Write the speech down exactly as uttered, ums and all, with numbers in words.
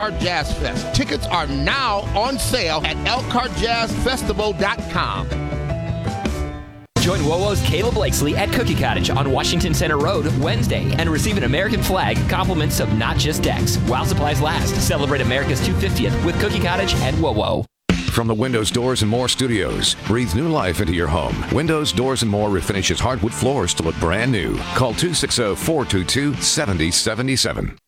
Elkhart Jazz Fest. Tickets are now on sale at elkhart jazz festival dot com. Join WoWo's Caleb Blakesley at Cookie Cottage on Washington Center Road Wednesday and receive an American flag, compliments of Not Just Decks, while supplies last. Celebrate America's two hundred fiftieth with Cookie Cottage and WoWo. From the Windows, Doors, and More studios, breathe new life into your home. Windows, Doors, and More refinishes hardwood floors to look brand new. Call two six zero, four two two, seven zero seven seven.